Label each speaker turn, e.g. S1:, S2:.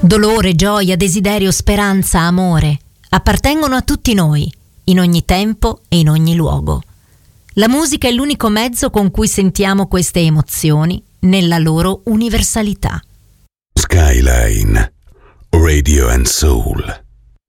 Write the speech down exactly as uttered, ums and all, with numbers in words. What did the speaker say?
S1: Dolore, gioia, desiderio, speranza, amore appartengono a tutti noi, in ogni tempo e in ogni luogo. La musica è l'unico mezzo con cui sentiamo queste emozioni nella loro universalità.
S2: Skyline Radio and Soul.